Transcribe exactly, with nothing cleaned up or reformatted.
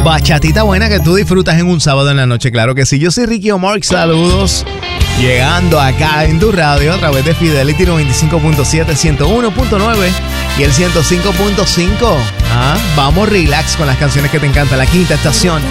Bachatita buena que tú disfrutas en un sábado en la noche, claro que sí. Yo soy Ricky Omar, saludos. Llegando acá en tu radio a través de Fidelity noventa y cinco punto siete, ciento uno punto nueve y el ciento cinco punto cinco. ¿Ah? Vamos relax con las canciones que te encantan. La quinta estación.